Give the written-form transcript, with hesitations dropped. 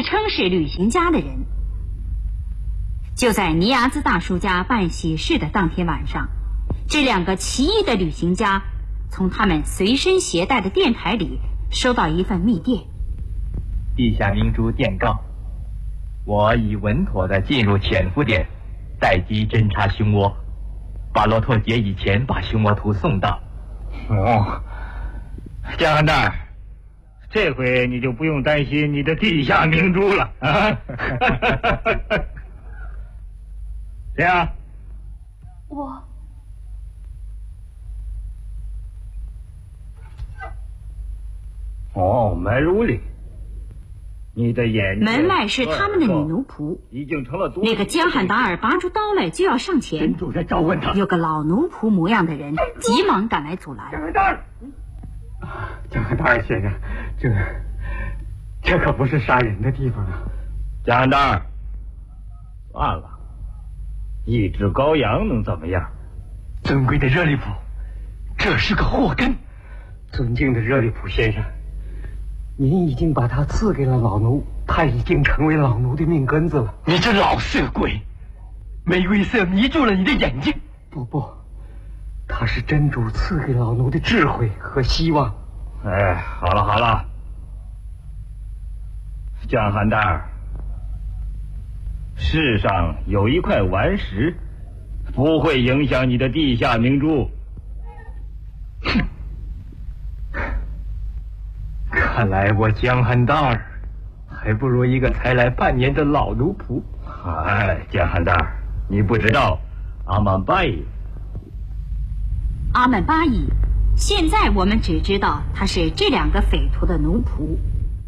称是旅行家的人。就在尼亚兹大叔家办喜事的当天晚上，这2个奇异的旅行家从他们随身携带的电台里收到一份密电。 地下明珠电告：我已稳妥地进入潜伏点，待机侦察熊窝。巴洛托节以前把熊窝图送到。 哦，江汉大，这回你就不用担心你的地下明珠了啊！谁啊？ 我。 哦，麦如里，你的眼睛。 门外是他们的女奴仆， 已经成了多。 那个江汉达尔拔出刀来就要上前， 真主在召唤他。 有个老奴仆模样的人急忙赶来阻拦。 江汉达尔， 江汉达尔先生，这可不是杀人的地方啊！ 江汉达尔，算了，一只羔羊能怎么样？ 尊贵的热利普，这是个祸根。尊敬的热利普先生，您已经把他赐给了老奴，他已经成为老奴的命根子了。 你这老色鬼，玫瑰色迷住了你的眼睛。 不，他是真主赐给老奴的智慧和希望。 哎，好了，江汉达尔，世上有一块顽石，不会影响你的地下明珠。 哼，看来我江汉达尔还不如一个才来半年的老奴仆。 哎，江汉达尔，你不知道阿曼巴伊。 阿曼巴伊，现在我们只知道他是这2个匪徒的奴仆。